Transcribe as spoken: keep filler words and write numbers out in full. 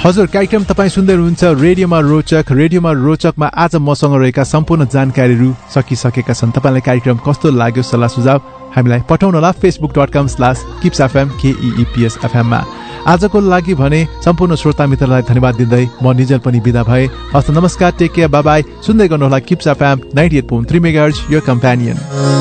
हजुर, कार्यक्रम तपाईँ सुन्दै हुनुहुन्छ रेडियोमा रोचक। रेडियोमा रोचकमा आज मसँग रहेका सम्पूर्ण जानकारीहरू सकिसकेका छन्। तपाईँलाई कार्यक्रम कस्तो लाग्यो सल्लाह सुझाव हामीलाई पठाउनुहोला Facebook dot com slash kips FM केइइपिएस एफएममा। आजको लागि भने सम्पूर्ण श्रोता मित्रलाई धन्यवाद दिँदै म निजल पनि बिदा भए। हस्त नमस्कार, टेक केयर, बाई बाई। सुन्दै गर्नुहोला kips FM ninety at point three megahertz, your companion.